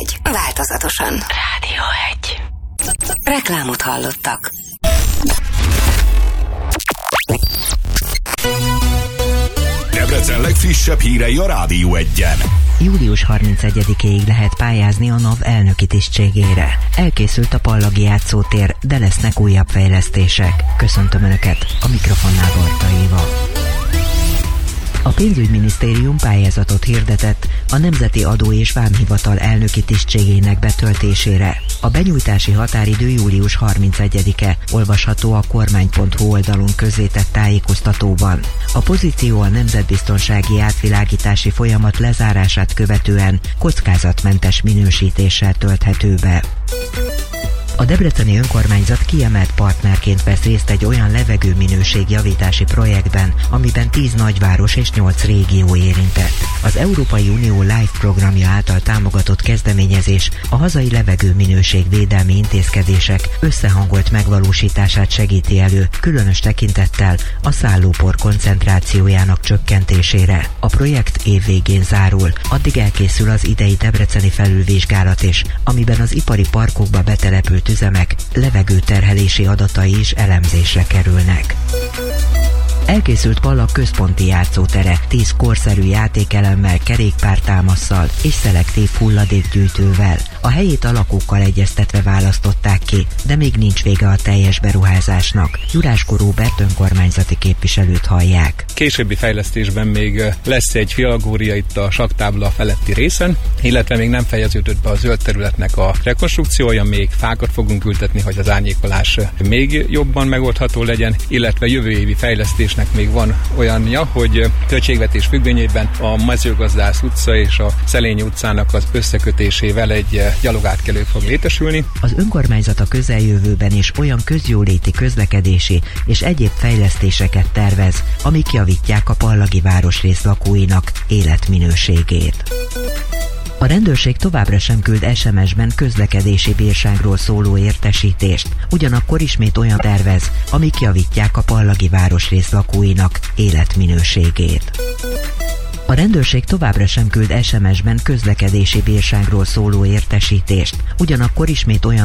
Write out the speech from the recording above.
1. Változatosan. Rádió 1. Reklámot hallottak. Debrecen legfrissebb hírei a Rádió 1-en. Július 31-éig lehet pályázni a NAV elnöki tisztségére. Elkészült a Pallagi játszótér, de lesznek újabb fejlesztések. Köszöntöm Önöket, a mikrofonnál Barta Éva. A pénzügyminisztérium pályázatot hirdetett a Nemzeti Adó és Vámhivatal elnöki tisztségének betöltésére. A benyújtási határidő július 31-e, olvasható a kormány.hu oldalon közzétett tájékoztatóban. A pozíció a nemzetbiztonsági átvilágítási folyamat lezárását követően kockázatmentes minősítéssel tölthető be. A debreceni önkormányzat kiemelt partnerként vesz részt egy olyan levegőminőségjavítási projektben, amiben 10 nagyváros és 8 régió érintett. Az Európai Unió LIFE programja által támogatott kezdeményezés a hazai levegőminőségvédelmi intézkedések összehangolt megvalósítását segíti elő, különös tekintettel a szállópor koncentrációjának csökkentésére. A projekt évvégén zárul, addig elkészül az idei debreceni felülvizsgálat is, amiben az ipari parkokba betelepült üzemek levegőterhelési adatai is elemzésre kerülnek. Elkészült Pallak központi játszótere 10 korszerű játékelemmel, kerékpártámasszal és szelektív hulladékgyűjtővel. A helyét a lakókkal egyeztetve választották ki, de még nincs vége a teljes beruházásnak. Juráskó Róbert önkormányzati képviselőt hallják. Későbbi fejlesztésben még lesz egy filagória itt a sakktábla feletti részen, illetve még nem fejeződött be a zöld területnek a rekonstrukciója, még fákat fogunk ültetni, hogy az árnyékolás még jobban megoldható legyen, illetve jövő évi fejlesztésnek még van olyanja, hogy költségvetés függvényében a Mezőgazdász utca és a Szelényi utcának az összekötésével egy gyalogátkelő fog létesülni. Az önkormányzat a közeljövőben is olyan közjóléti, közlekedési és egyéb fejlesztéseket tervez, amik javítják a Pallagi városrész lakóinak életminőségét. A rendőrség továbbra sem küld SMS-ben közlekedési bírságról szóló értesítést, ugyanakkor ismét olyan tervez, amik javítják a Pallagi városrész lakóinak életminőségét. A rendőrség továbbra sem küld SMS-ben közlekedési bírságról szóló értesítést, ugyanakkor ismét olyan